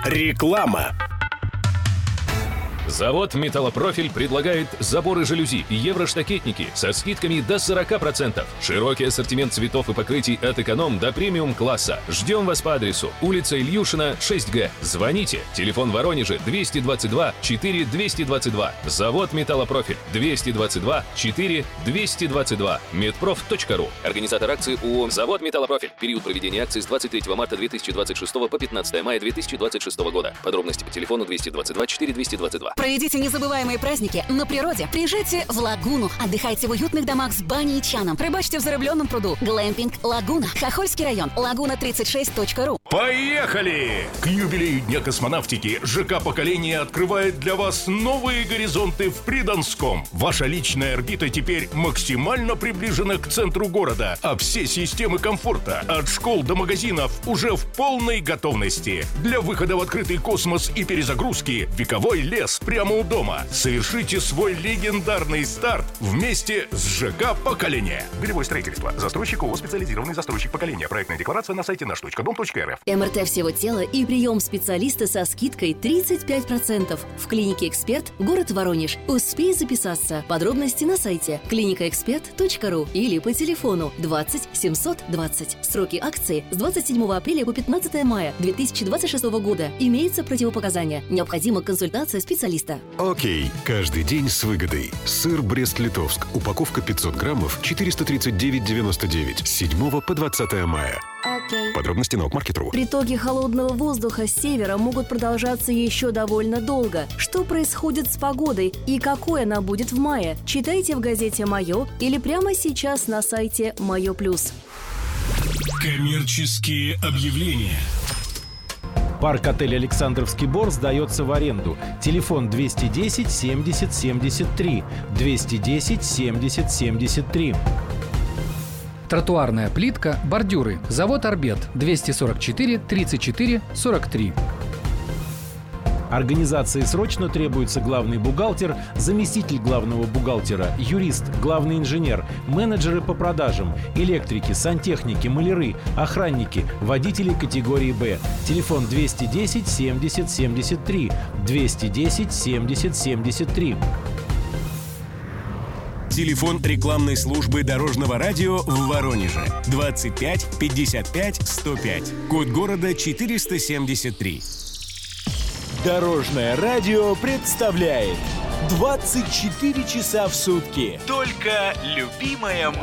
Реклама. Завод «Металлопрофиль» предлагает заборы жалюзи и евроштакетники со скидками до 40%. Широкий ассортимент цветов и покрытий от эконом до премиум-класса. Ждем вас по адресу: улица Ильюшина, 6Г. Звоните. Телефон в Воронеже 222 4 222. Завод «Металлопрофиль» 222 4 222. Медпроф.ру. Организатор акции ООО «Завод «Металлопрофиль». Период проведения акции с 23 марта 2026 по 15 мая 2026 года. Подробности по телефону 222 4 222. Проведите незабываемые праздники на природе. Приезжайте в Лагуну. Отдыхайте в уютных домах с баней и чаном. Рыбачьте в зарыбленном пруду. Глэмпинг Лагуна. Хохольский район. Лагуна36.ру. Поехали! К юбилею Дня космонавтики ЖК «Поколение» открывает для вас новые горизонты в Придонском. Ваша личная орбита теперь максимально приближена к центру города, а все системы комфорта от школ до магазинов уже в полной готовности. Для выхода в открытый космос и перезагрузки вековой лес прямо у дома. Совершите свой легендарный старт вместе с ЖК «Поколение». Белевое строительство. Застройщик ООО «Специализированный застройщик Поколения». Проектная декларация на сайте наш.дом.рф. МРТ всего тела и прием специалиста со скидкой 35% в клинике «Эксперт», город Воронеж. Успей записаться. Подробности на сайте клиникаэксперт.ру или по телефону 20 720. Сроки акции с 27 апреля по 15 мая 2026 года. Имеются противопоказания. Необходима консультация специалиста. Окей. Каждый день с выгодой. Сыр Брест-Литовск. Упаковка 500 граммов 439,99. С 7 по 20 мая. Окей. Подробности на Окмаркет.ру. Притоки холодного воздуха с севера могут продолжаться еще довольно долго. Что происходит с погодой и какой она будет в мае? Читайте в газете «Майо» или прямо сейчас на сайте «Майо Плюс». Коммерческие объявления. Парк-отель «Александровский Бор» сдается в аренду. Телефон 210 70 73. 210 70 73. Тротуарная плитка, бордюры. Завод «Орбет». 244 34 43. Организации срочно требуется главный бухгалтер, заместитель главного бухгалтера, юрист, главный инженер, менеджеры по продажам, электрики, сантехники, маляры, охранники, водители категории «Б». Телефон 210 70 73. 210 70 73. Телефон рекламной службы Дорожного радио в Воронеже 25 55 105. Код города 473. Дорожное радио представляет 24 часа в сутки. Только любимая